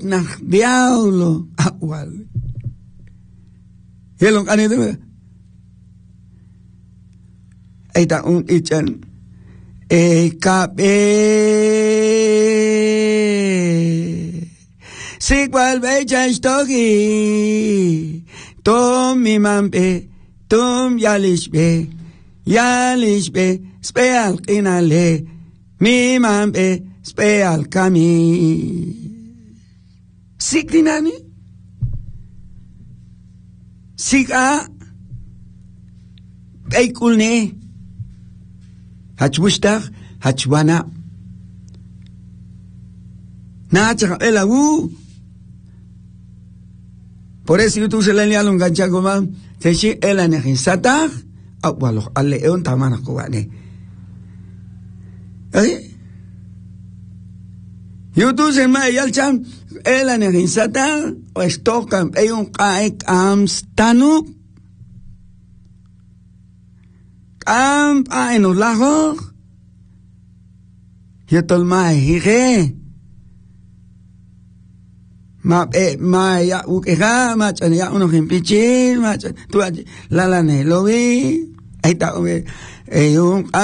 nach diablo. Wal. Helong anito. Ay taong ichan. Kape. Sikwal becha stoki. Tom mi mampe. Tom yalishbe. Yalishbe. Speal kinale. Mi mampe. Speal kami. Siklinani. Sika. Eikulne. Hachwushtag. Hachwana. Nacha ela por eso YouTube se le liaron gancha goma se si ela ne satag awalo alle eon tamana ko wane YouTube se mai yal cham ela ne satag o stokam eon kaik stanu am aino laho yetol mai hige ma ya ukeja ma chan ya uno himpichil ma chan tu la ne lo vi ahí está un